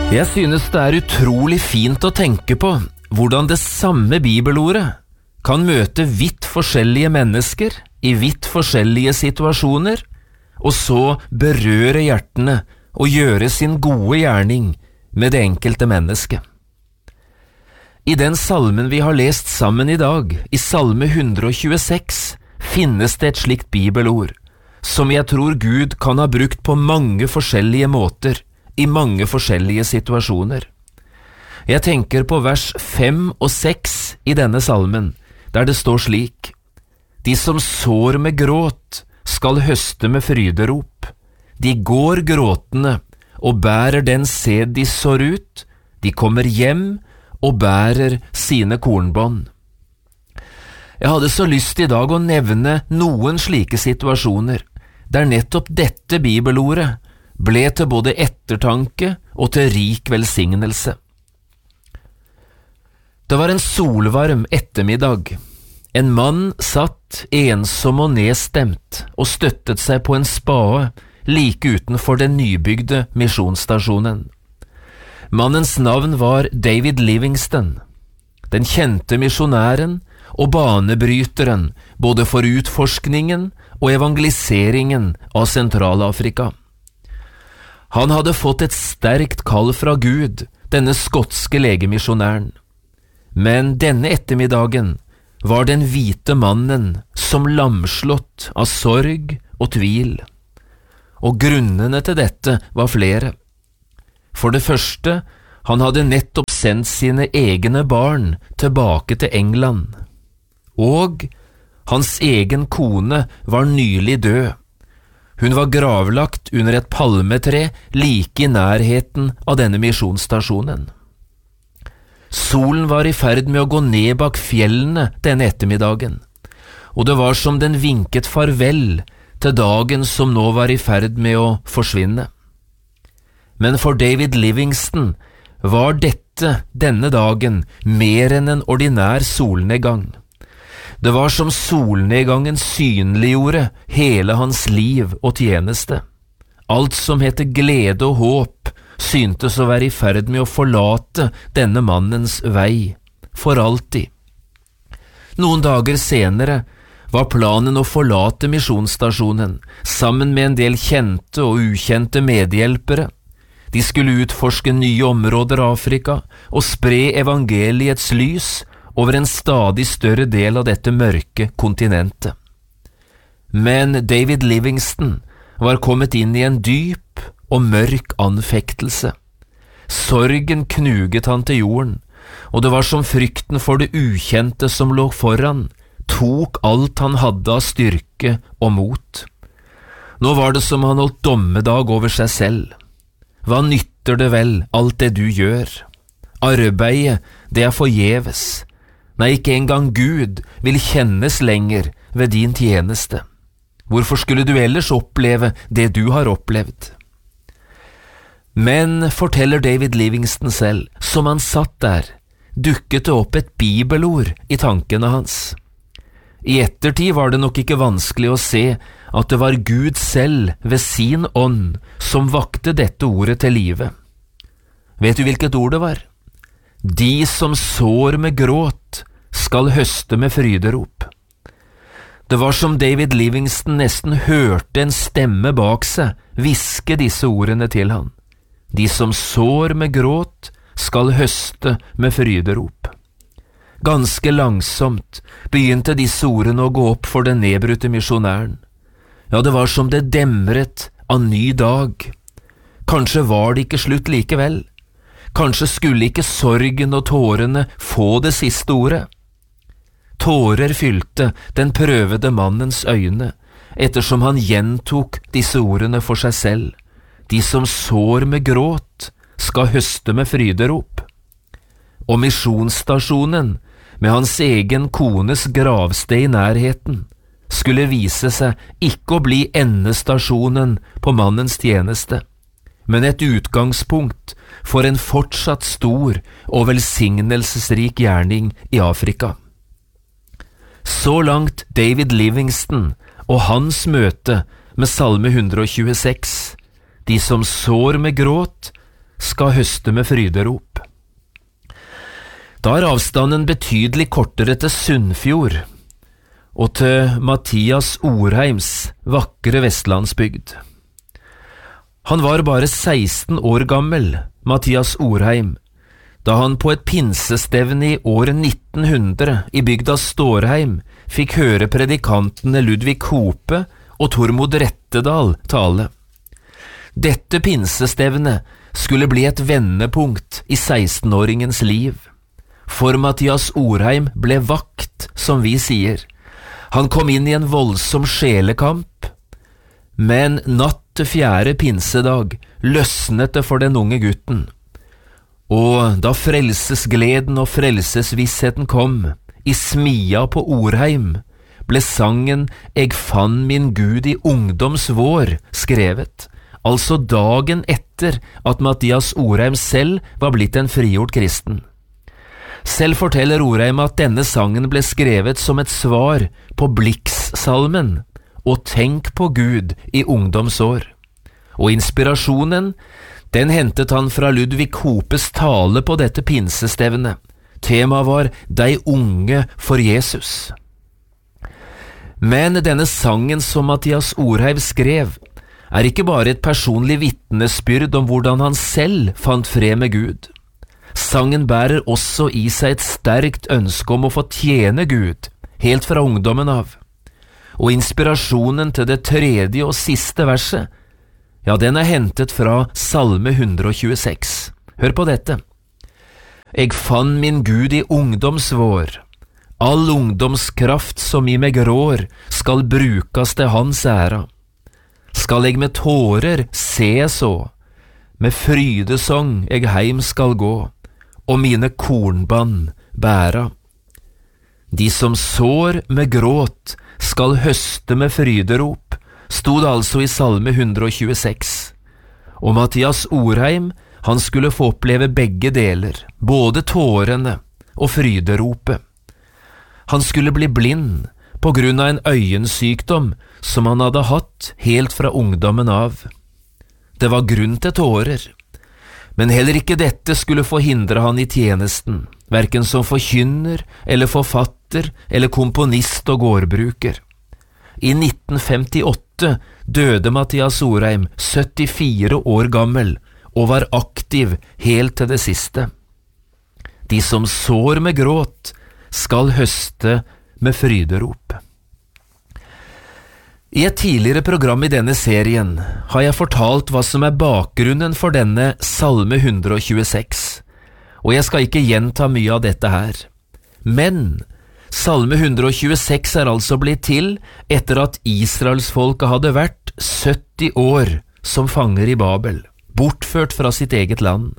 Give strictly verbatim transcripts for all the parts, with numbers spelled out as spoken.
Jeg synes det er utrolig fint å tenke på hvordan det samme bibelordet kan møte vidt forskjellige mennesker i vidt forskjellige situasjoner, og så berøre hjertene og gjøre sin gode gjerning med det enkelte mennesket. I den salmen vi har lest sammen i dag, i salme hundre og tjueseks, finnes det et slikt bibelord, som jeg tror Gud kan ha brukt på mange forskjellige måter, i mange forskjellige situasjoner. Jeg tenker på vers fem og seks i denne salmen, der det står slik: De som sår med gråt skal høste med fryderop. De går gråtende og bærer den sæd de sår ut. De kommer hjem og bærer sine kornbånd. Jeg hadde så lyst i dag å nevne noen slike situasjoner, der nettopp dette bibelordet ble til både ettertanke og til rik velsignelse. Det var en solvarm ettermiddag. En mann satt ensom og nedstemt og støttet seg på en spade like utenfor den nybygde misjonsstasjonen. Mannens navn var David Livingstone, den kjente misjonæren og banebryteren både for utforskningen og evangeliseringen av Sentral-Afrika. Han hadde fått et sterkt kall fra Gud, denne skotske legemisjonæren. Men denne ettermiddagen var den hvite mannen som lamslått av sorg og tvil. Og grunnene til dette var flere. For det første, han hadde nettopp sendt sine egne barn tilbake til England. Og hans egen kone var nylig død. Hun var gravlagt under et palmetre like i nærheten av denne misjonsstasjonen. Solen var i ferd med å gå ned bak fjellene denne ettermiddagen, og det var som den vinket farvel til dagen som nå var i ferd med å forsvinne. Men for David Livingstone var dette denne dagen mer enn en ordinær solnedgang. Det var som solnedgangen synliggjorde hele hans liv og tjeneste. Alt som heter glede og håp syntes å være i ferd med å forlate denne mannens vei, for alltid. Noen dager senere var planen å forlate misjonsstasjonen, sammen med en del kjente og ukjente medhjelpere. De skulle utforske nye områder av Afrika og spre evangeliets lys over en stadig større del av dette mørke kontinentet. Men David Livingstone var kommet inn i en dyp og mørk anfektelse. Sorgen knuget han til jorden, og det var som frykten for det ukjente som lå foran, tok alt han hadde av styrke og mot. Nå var det som han holdt dommedag over seg selv. Hva nytter det vel alt det du gjør? Arbeidet, det er forgjeves. Nei, ikke engang Gud vil kjennes lenger ved din tjeneste. Hvorfor skulle du ellers oppleve det du har opplevd? Men, forteller David Livingstone selv, som han satt der, dukket det opp et bibelord i tankene hans. I ettertid var det nok ikke vanskelig å se at det var Gud selv ved sin ånd som vakte dette ordet til live. Vet du hvilket ord det var? De som sår med gråt skal høste med fryderop. Det var som David Livingstone nesten hørte en stemme bak seg hviske disse ordene til han. De som sår med gråt skal høste med fryderop. Ganske langsomt begynte disse ordene å gå opp for den nedbrutte misjonæren. Ja, det var som det demret av ny dag. Kanskje var det ikke slutt likevel. Kanskje skulle ikke sorgen og tårene få det siste ordet. Tårer fylte den prøvede mannens øyne, ettersom han gjentok disse ordene for seg selv. De som sår med gråt skal høste med fryderop. Og misjonsstasjonen, med hans egen kones gravsted i nærheten, skulle vise seg ikke å bli endestasjonen på mannens tjeneste, men et utgangspunkt for en fortsatt stor og velsignelsesrik gjerning i Afrika. Så langt David Livingstone og hans møte med salme hundre og tjueseks. De som sår med gråt skal høste med fryderop. Da er avstanden betydelig kortere til Sunnfjord og til Mathias Orheims vakre vestlandsbygd. Han var bare seksten år gammel, Mathias Orheim, da han på et pinsestevne i år nitten hundre i bygda Stårheim fikk høre predikantene Ludvig Hope og Tormod Rettedal tale. Dette pinsestevnet skulle bli et vendepunkt i sekstenåringens liv, for Mathias Orheim ble vakt, som vi sier. Han kom inn i en voldsom sjelekamp, men natt til fjerde pinsedag løsnet det for den unge gutten. Og da frelsesgleden og frelsesvissheten kom, i smia på Orheim, ble sangen «Eg fann min Gud i ungdomsvår» skrevet, altså dagen etter at Mathias Orheim selv var blitt en frigjort kristen. Selv forteller Orheim at denne sangen ble skrevet som et svar på Blix-salmen «Og tenk på Gud i ungdomsår». Og inspirasjonen, den hentet han fra Ludvig Hopes tale på dette pinsestevnet. Temaet var «Dei unge for Jesus». Men denne sangen som Mathias Orheim skrev, er ikke bare et personlig vitnesbyrd om hvordan han selv fant fred med Gud. Sangen bærer også i seg et sterkt ønske om å få tjene Gud, helt fra ungdommen av. Og inspirasjonen til det tredje og siste verset, ja, den er hentet fra Salme hundre og tjueseks. Hør på dette. «Eg fann min Gud i ungdomsvår. All ungdomskraft som i meg rår skal brukas til hans æra. Skal eg med tårer se så, med frydesong eg heim skal gå, og mine kornband bæra. De som sår med gråt skal høste med fryderop», stod altså i Salme hundre og tjueseks. Og Mathias Orheim, han skulle få oppleve begge deler, både tårene og fryderopet. Han skulle bli blind på grunn av en øyensykdom som han hadde hatt helt fra ungdommen av. Det var grunn til tårer, men heller ikke dette skulle forhindre han i tjenesten, hverken som forkynner eller forfatter eller komponist og gårdbruker. I nitten femtiåtte døde Mathias Orheim, syttifire år gammel, og var aktiv helt til det siste. De som sår med gråt skal høste med fryderop. I et tidligere program i denne serien har jeg fortalt hva som er bakgrunnen for denne Salme hundre og tjueseks, og jeg skal ikke gjenta mye av dette her. Men Salme hundre og tjueseks er altså blitt til etter at Israelsfolket hadde vært sytti år som fanger i Babel, bortført fra sitt eget land.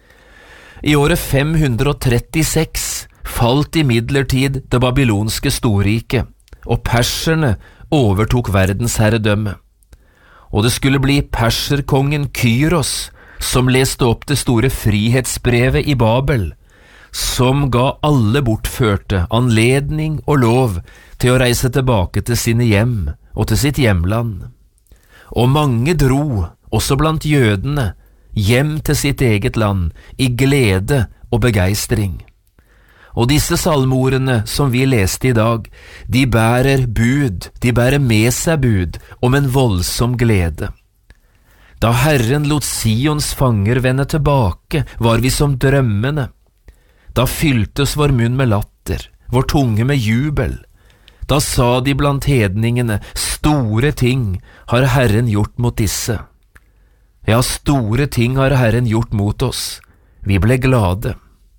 I året fem hundre og trettiseks falt imidlertid det babylonske storriket, og perserne overtok verdensherredømme. Og det skulle bli perserkongen Kyros som leste opp det store frihetsbrevet i Babel, som ga alle bortførte anledning og lov til å reise tilbake til sine hjem og til sitt hjemland. Og mange dro, også blant jødene, hjem til sitt eget land i glede og begeistring. Og disse salmordene som vi leste i dag, de bærer bud, de bærer med seg bud om en voldsom glede. Da Herren lot Sions fanger vende tilbake, var vi som drømmene. Da fyltes vår munn med latter, vår tunge med jubel. Da sa de blant hedningene, store ting har Herren gjort mot disse. Ja, store ting har Herren gjort mot oss. Vi ble glade.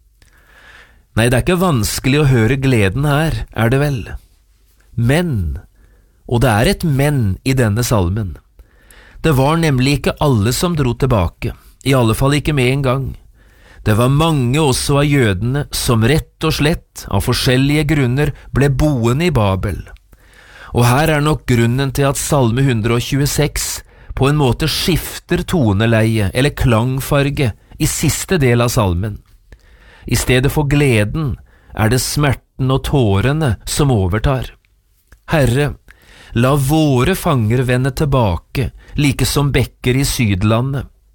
Nei, det er ikke vanskelig å høre gleden her, er det vel? Men, og det er et men i denne salmen, det var nemlig ikke alle som dro tilbake, i alle fall ikke med en gang. Det var mange også av jødene som rett og slett, av forskjellige grunner, ble boende i Babel. Og her er nok grunnen til at Salme hundre og tjueseks på en måte skifter toneleie eller klangfarge i siste del av salmen. I stedet for gleden er det smerten og tårene som overtar. Herre, la våre fanger vende tilbake, like som bekker i Sydlandet.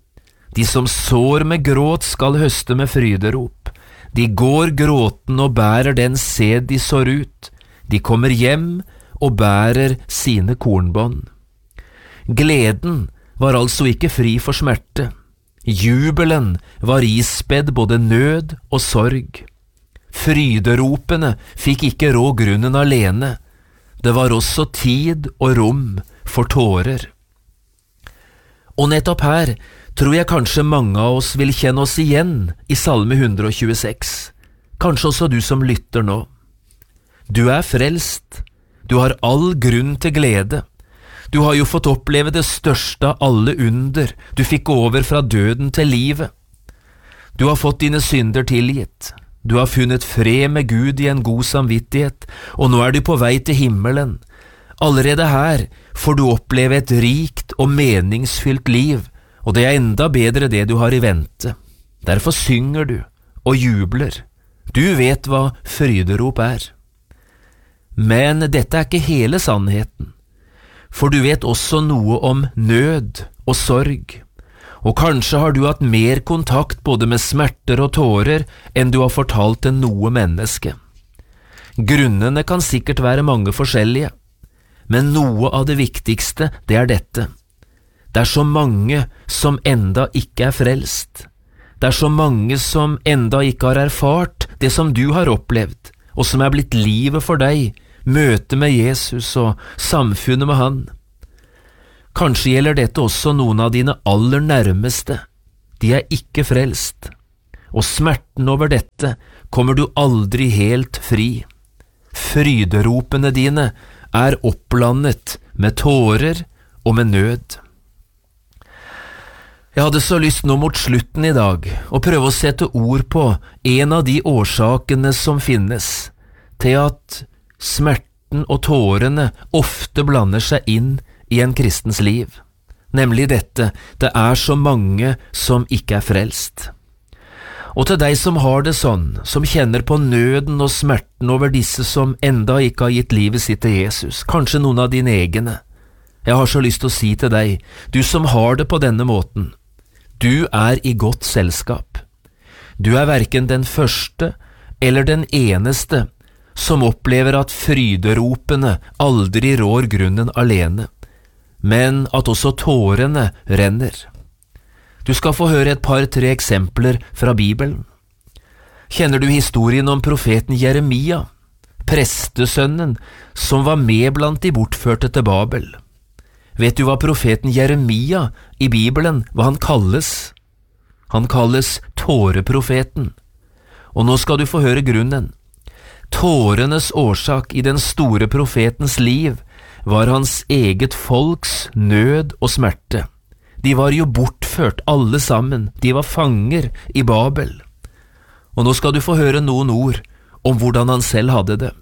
De som sår med gråt skal høste med fryderop. De går gråten og bærer den sæd de sår ut. De kommer hjem og bærer sine kornbånd. Gleden var altså ikke fri for smerte. Jubelen var ispedd både nød og sorg. Fryderopene fikk ikke rå grunnen alene. Det var også tid og rom for tårer. Og nettopp her tror jeg kanskje mange av oss vil kjenne oss igjen i Salme one twenty-six. Kanskje også du som lytter nå. Du er frelst. Du har all grunn til glede. Du har jo fått oppleve det største av alle under. Du fikk gå over fra døden til livet. Du har fått dine synder tilgitt. Du har funnet fred med Gud i en god samvittighet, og nå er du på vei til himmelen. Allerede her får du oppleve et rikt og meningsfylt liv, og det er enda bedre det du har i vente. Derfor synger du og jubler. Du vet hva fryderop er. Men dette er ikke hele sannheten, for du vet også noe om nød og sorg. Og kanskje har du hatt mer kontakt både med smerter og tårer enn du har fortalt til noe menneske. Grunnene kan sikkert være mange forskjellige, men noe av det viktigste, det er dette. Det er så mange som enda ikke er frelst. Det er så mange som enda ikke har erfart det som du har opplevd, og som er blitt livet for deg, møtet med Jesus og samfunnet med han. Kanskje gjelder dette også noen av dine aller nærmeste. De er ikke frelst, og smerten over dette kommer du aldri helt fri. Fryderopene dine er oppblandet med tårer og med nød. Jeg hadde så lyst nå mot slutten i dag å prøve å sette ord på en av de årsakene som finnes til at smerten og tårene ofte blander seg inn i en kristens liv, nemlig dette: det er så mange som ikke er frelst. Og til deg som har det sånn, som kjenner på nøden og smerten over disse som enda ikke har gitt livet sitt til Jesus, kanskje noen av dine egne, jeg har så lyst til å si til deg, du som har det på denne måten, du er i godt selskap. Du er hverken den første eller den eneste som opplever at fryderopene aldri rår grunnen alene, men at også tårene renner. Du skal få høre et par-tre eksempler fra Bibelen. Kjenner du historien om profeten Jeremia, prestesønnen som var med blant de bortførte til Babel? Vet du hva profeten Jeremia i Bibelen, hva han kalles? Han kalles tåreprofeten. Og nå skal du få høre grunnen. Tårenes årsak i den store profetens liv var hans eget folks nød og smerte. De var jo bortført alle sammen, de var fanger i Babel. Og nå skal du få høre noen ord om hvordan han selv hadde det.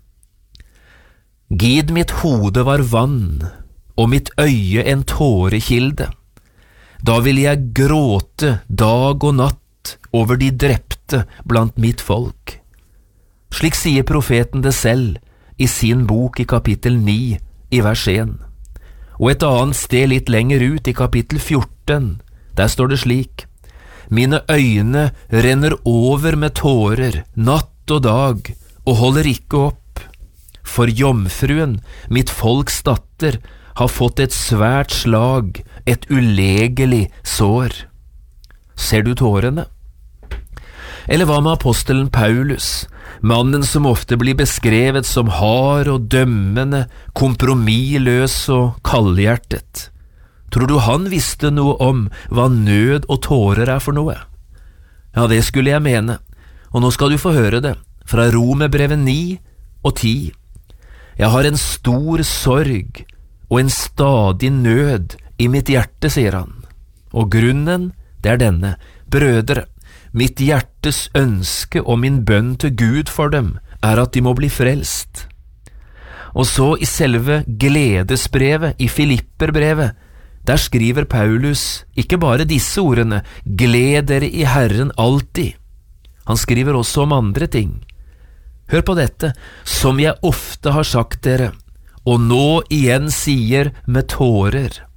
Gid mitt hode var vann, og mitt øye en tårekilde. Da vil jeg gråte dag og natt over de drepte blant mitt folk. Slik sier profeten det selv i sin bok i kapittel ni i vers én. Og et annet sted litt lenger ut i kapittel fjorten, der står det slik: Mine øyne renner over med tårer, natt og dag, og holder ikke opp. For jomfruen, mitt folks datter, har fått et svært slag, et ulegelig sår. Ser du tårene? Eller hva med apostelen Paulus, mannen som ofte blir beskrevet som hard og dømmende, kompromissløs og kaldhjertet? Tror du han visste noe om hva nød og tårer er for noe? Ja, det skulle jeg mene, og nå skal du få høre det, fra Romerbrevet ni og ti. Jeg har en stor sorg og en stadig nød i mitt hjerte, sier han. Og grunnen, det er denne: brødre, mitt hjertes ønske og min bønn til Gud for dem er at de må bli frelst. Og så i selve gledesbrevet, i Filipperbrevet, der skriver Paulus ikke bare disse ordene: gled dere i Herren alltid. Han skriver også om andre ting. Hør på dette: som jeg ofte har sagt dere, og nå igjen sier med tårer.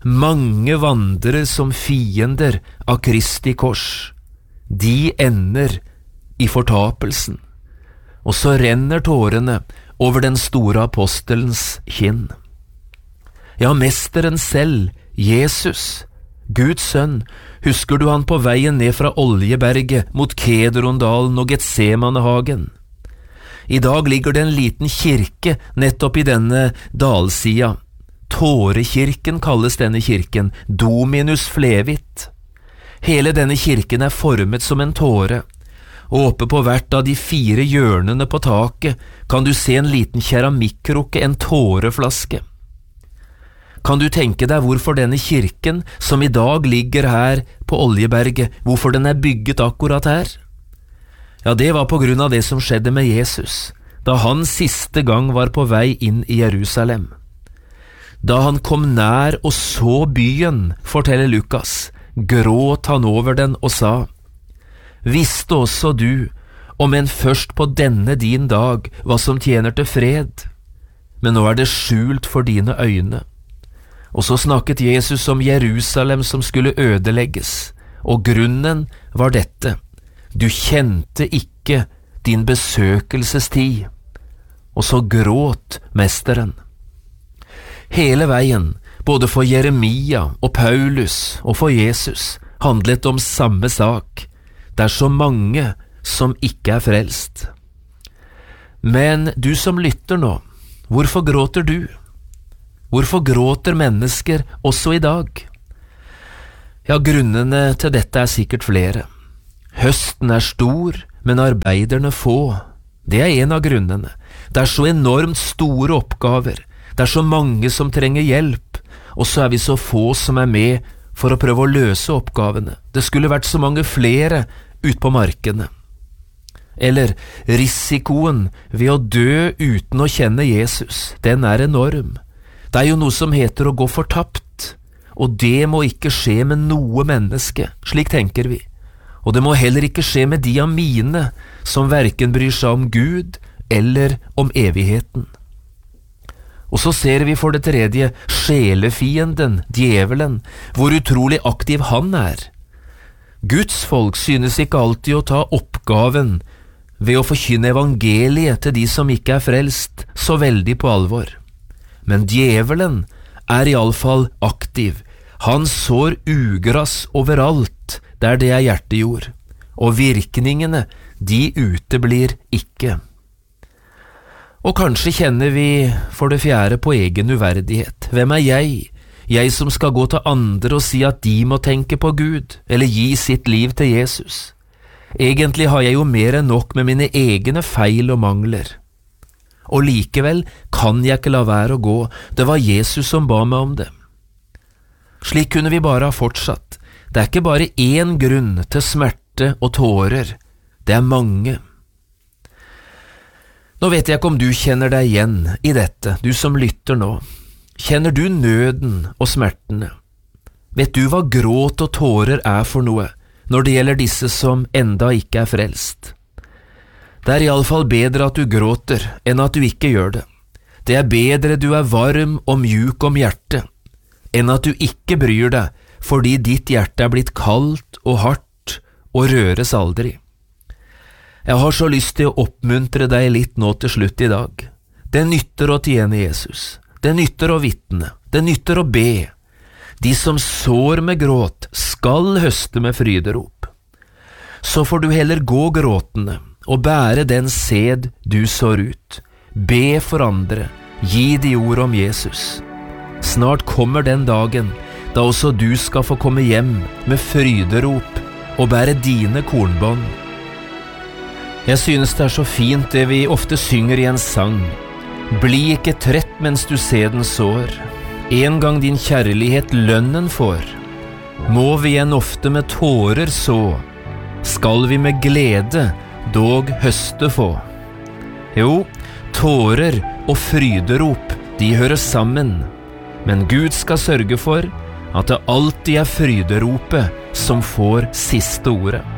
mange vandrer som fiender av Kristi kors. De ender i fortapelsen. Og så renner tårene over den store apostelens kinn. Ja, mesteren selv, Jesus, Guds sønn, husker du han på veien ned fra Oljeberget mot Kedrondalen og Getsemanehagen? I dag ligger det en liten kirke nettopp i denne dalsida. Tårekirken kalles denne kirken, Dominus Flevit. Hele denne kirken er formet som en tåre, og oppe på hvert av de fire hjørnene på taket kan du se en liten keramikkrukke, en tåreflaske. Kan du tenke deg hvorfor denne kirken, som i dag ligger her på Oljeberget, hvorfor den er bygget akkurat her? Ja, det var på grunn av det som skjedde med Jesus, da han siste gang var på vei inn i Jerusalem. Da han kom nær og så byen, forteller Lukas, gråt han over den og sa, «Visste også du, om enn først på denne din dag, hva som tjener til fred, men nå er det skjult for dine øyne.» Og så snakket Jesus om Jerusalem som skulle ødelegges, og grunnen var dette, du kjente ikke din besøkelsestid. Og så gråt mesteren. Hele veien, både for Jeremia og Paulus og for Jesus, handlet om samme sak. Det er så mange som ikke er frelst. Men du som lytter nå, hvorfor gråter du? Hvorfor gråter mennesker også i dag? Ja, grunnene til dette er sikkert flere. Høsten er stor, men arbeiderne få. Det er en av grunnene. Det er så enormt store oppgaver. Det er så mange som trenger hjelp, og så er vi så få som er med for å prøve å løse oppgavene. Det skulle vært så mange flere ut på markene. Eller risikoen ved å dø uten å kjenne Jesus, den er enorm. Det er jo noe som heter å gå fortapt, og det må ikke skje med noe menneske, slik tenker vi. Og det må heller ikke skje med de av mine som hverken bryr seg om Gud eller om evigheten. Og så ser vi for det tredje sjelefienden, djevelen, hvor utrolig aktiv han er. Guds folk synes ikke alltid å ta oppgaven ved å forkynne evangeliet til de som ikke er frelst, så veldig på alvor. Men djevelen er i alle fall aktiv. Han sår ugrass overalt der det er hjertejord, og virkningene, de uteblir ikke. Og kanskje kjenner vi for det fjerde på egen uverdighet. Hvem er jeg? Jeg som skal gå til andre og si at de må tenke på Gud, eller gi sitt liv til Jesus. Egentlig har jeg jo mer enn nok med mine egne feil og mangler. Og likevel kan jeg ikke la være å gå. Det var Jesus som ba meg om det. Slik kunne vi bare ha fortsatt. Det er ikke bare én grunn til smerte og tårer. Det er mange. Nå vet jeg ikke om du kjenner deg igjen i dette, du som lytter nå. Kjenner du nøden og smertene? Vet du hva gråt og tårer er for noe, når det gjelder disse som enda ikke er frelst? Det er i alle fall bedre at du gråter, enn at du ikke gjør det. Det er bedre du er varm og mjuk om hjertet, enn at du ikke bryr deg, fordi ditt hjerte er blitt kaldt og hardt og røres aldri. Jeg har så lyst til å oppmuntre deg litt nå til slutt i dag. Det nytter å tjene Jesus. Det nytter å vitne. Det nytter å be. De som sår med gråt skal høste med fryderop. Så får du heller gå gråtende og bære den sed du sår ut. Be for andre. Gi de ord om Jesus. Snart kommer den dagen da også du skal få komme hjem med fryderop og bære dine kornbånd. Jeg synes det er så fint det vi ofte synger i en sang. Bli ikke trett mens du ser den sår. En gang din kjærlighet lønnen får. Må vi igjen ofte med tårer så, skal vi med glede dog høste få. Jo, tårer og fryderop, de hører sammen, men Gud skal sørge for at det alltid er fryderopet som får siste ordet.